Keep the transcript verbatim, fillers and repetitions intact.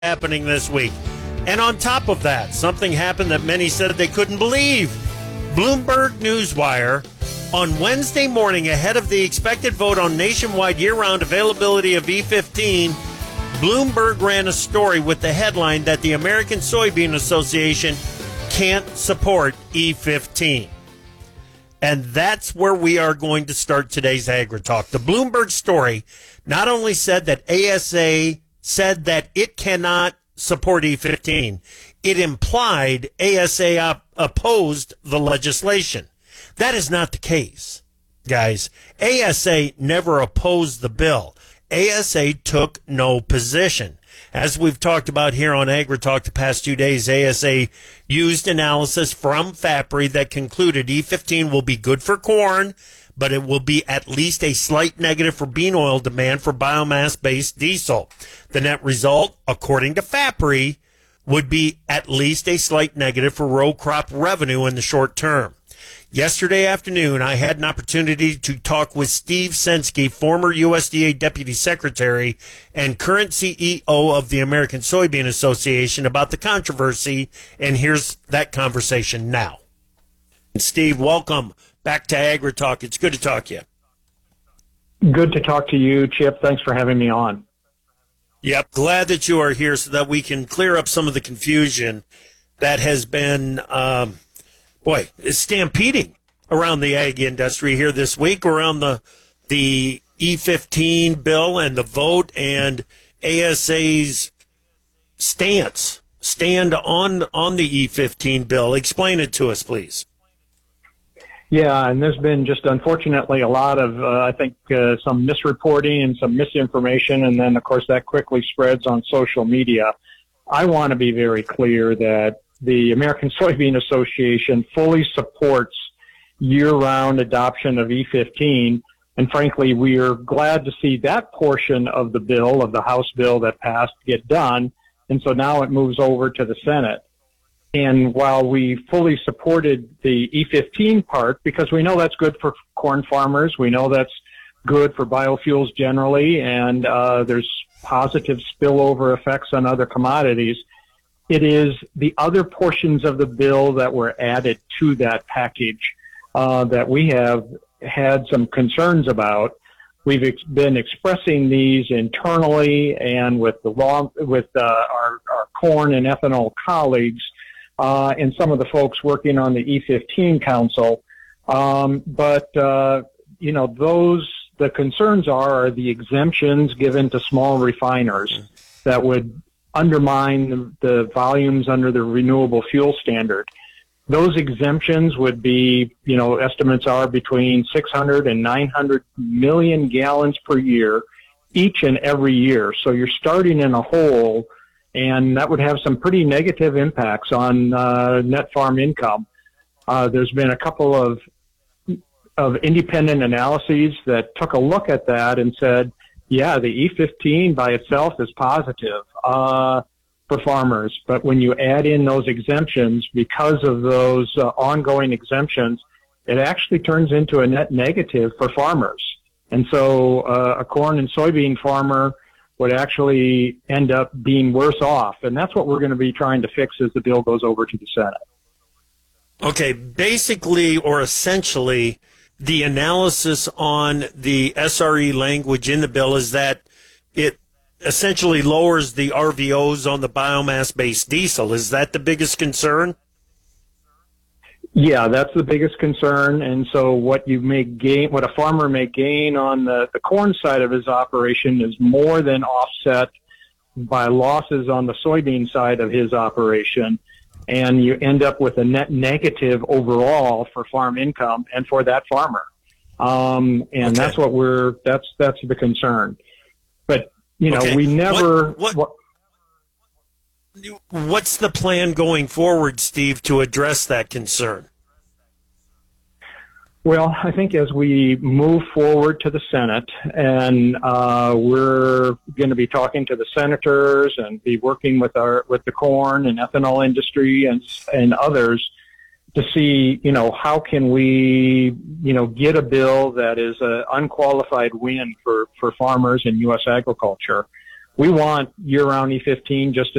happening this week. And on top of that, something happened that many said they couldn't believe. Bloomberg Newswire, on Wednesday morning, ahead of the expected vote on nationwide year-round availability of E fifteen, Bloomberg ran a story with the headline that the American Soybean Association can't support E fifteen. And that's where we are going to start today's Agri-Talk. The Bloomberg story not only said that A S A said that it cannot support E fifteen, it implied A S A op- opposed the legislation. That is not the case, guys. A S A never opposed the bill. A S A took no position. As we've talked about here on Agri-Talk the past two days, A S A used analysis from FAPRI that concluded E fifteen will be good for corn, but it will be at least a slight negative for bean oil demand for biomass-based diesel. The net result, according to FAPRI, would be at least a slight negative for row crop revenue in the short term. Yesterday afternoon, I had an opportunity to talk with Steve Censky, former U S D A Deputy Secretary and current C E O of the American Soybean Association, about the controversy, and here's that conversation now. Steve, welcome back to Agri-Talk. It's good to talk to you. Good to talk to you, Chip. Thanks for having me on. Yep, glad that you are here so that we can clear up some of the confusion that has been, um, boy, stampeding around the ag industry here this week, around the the E fifteen bill and the vote and A S A's stance, stand on, on the E fifteen bill. Explain it to us, please. Yeah, and there's been just unfortunately a lot of, uh, I think, uh, some misreporting and some misinformation, and then, of course, that quickly spreads on social media. I want to be very clear that the American Soybean Association fully supports year-round adoption of E fifteen, and frankly, we are glad to see that portion of the bill, of the House bill that passed, get done, and so now it moves over to the Senate. And while we fully supported the E fifteen part, because we know that's good for corn farmers, we know that's good for biofuels generally, and uh, there's positive spillover effects on other commodities, it is the other portions of the bill that were added to that package uh, that we have had some concerns about. We've ex- been expressing these internally and with the law, with uh, our, our corn and ethanol colleagues, Uh, and some of the folks working on the E fifteen Council. Um, but, uh, you know, those, the concerns are, are the exemptions given to small refiners that would undermine the, the volumes under the renewable fuel standard. Those exemptions would be, you know, estimates are between six hundred and nine hundred million gallons per year, each and every year. So you're starting in a hole, and that would have some pretty negative impacts on uh, net farm income. Uh, there's been a couple of of independent analyses that took a look at that and said, yeah, the E fifteen by itself is positive uh, for farmers, but when you add in those exemptions, because of those uh, ongoing exemptions, it actually turns into a net negative for farmers. And so uh, a corn and soybean farmer would actually end up being worse off. And that's what we're going to be trying to fix as the bill goes over to the Senate. Okay, basically or essentially, the analysis on the S R E language in the bill is that it essentially lowers the R V Os on the biomass-based diesel. Is that the biggest concern? Yeah, that's the biggest concern. And so what you may gain, what a farmer may gain on the, the corn side of his operation is more than offset by losses on the soybean side of his operation. And you end up with a net negative overall for farm income and for that farmer. Um, and okay. that's what we're, that's, that's the concern. But, you know, okay. we never, what, what, what's the plan going forward, Steve, to address that concern? Well, I think as we move forward to the Senate, and uh, we're going to be talking to the senators and be working with our with the corn and ethanol industry and and others to see, you know, how can we, you know, get a bill that is an unqualified win for for farmers and U S agriculture. we want year-round E fifteen just